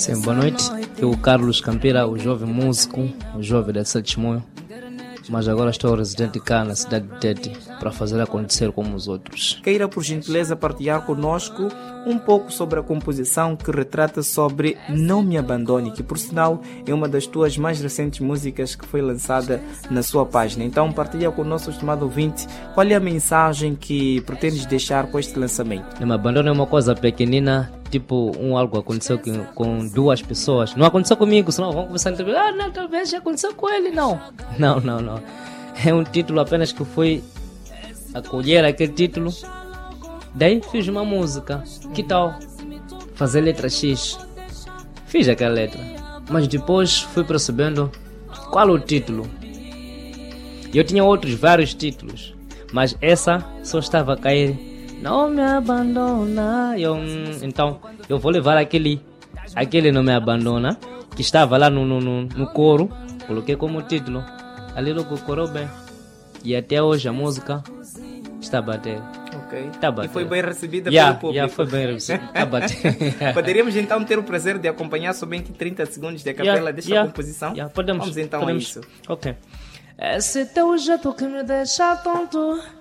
Sim, boa noite. Eu, Carlos Campira, o jovem músico, o jovem da Testemunho, mas agora estou residente cá na cidade de Tete para fazer acontecer como os outros. Queira, por gentileza, partilhar conosco um pouco sobre a composição que retrata sobre Não Me Abandone, que por sinal é uma das tuas mais recentes músicas que foi lançada na sua página. Então partilha com o nosso estimado ouvinte qual é a mensagem que pretendes deixar com este lançamento. Não Me Abandone é uma coisa pequenina, tipo algo aconteceu com duas pessoas. Não aconteceu comigo, senão vão conversar entre não, talvez já aconteceu com ele. Não. É um título apenas que fui acolher aquele título. Daí fiz uma música. Que tal fazer letra X? Fiz aquela letra, mas depois fui percebendo qual o título. Eu tinha outros vários títulos, mas essa só estava a cair. Não me abandona. Então eu vou levar aquele Não Me Abandona, que estava lá no coro. Coloquei como título. Ali logo corou bem. E até hoje a música está a bater. Ok. Está a bater. E foi bem recebida pelo público. Foi bem recebida. Está a bater. Poderíamos então ter o prazer de acompanhar somente 30 segundos de capela desta composição? Podemos. Vamos então a isso. Ok. Esse teu jeito que me deixa tonto,